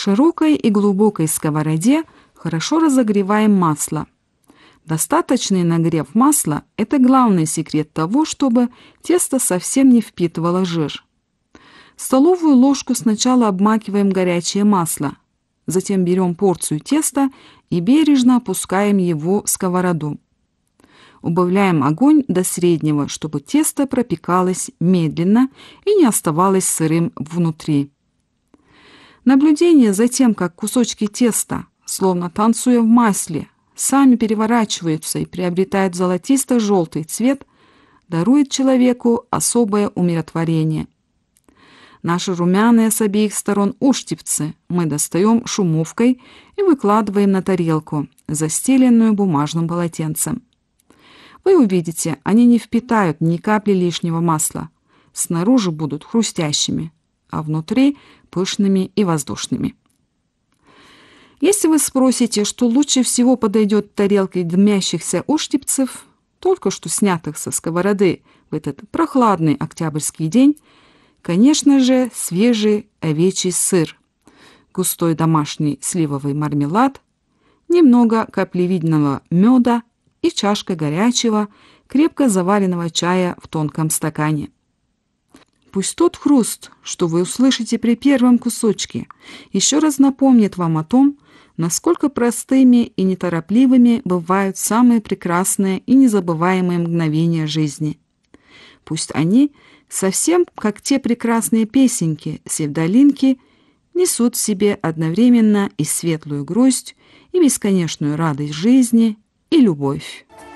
широкой и глубокой сковороде хорошо разогреваем масло. Достаточный нагрев масла – это главный секрет того, чтобы тесто совсем не впитывало жир. Столовую ложку сначала обмакиваем в горячее масло, затем берем порцию теста и бережно опускаем его в сковороду. Убавляем огонь до среднего, чтобы тесто пропекалось медленно и не оставалось сырым внутри. Наблюдение за тем, как кусочки теста, словно танцуя в масле, сами переворачиваются и приобретают золотисто-желтый цвет, дарует человеку особое умиротворение. Наши румяные с обеих сторон устьицы мы достаем шумовкой и выкладываем на тарелку, застеленную бумажным полотенцем. Вы увидите, они не впитают ни капли лишнего масла. Снаружи будут хрустящими, а внутри пышными и воздушными. Если вы спросите, что лучше всего подойдет тарелке дымящихся устьицев, только что снятых со сковороды в этот прохладный октябрьский день, конечно же, свежий овечий сыр, густой домашний сливовый мармелад, немного каплевидного меда и чашка горячего, крепко заваренного чая в тонком стакане. Пусть тот хруст, что вы услышите при первом кусочке, еще раз напомнит вам о том, насколько простыми и неторопливыми бывают самые прекрасные и незабываемые мгновения жизни. Пусть они, совсем как те прекрасные песенки Севдалинки, несут в себе одновременно и светлую грусть, и бесконечную радость жизни, и любовь.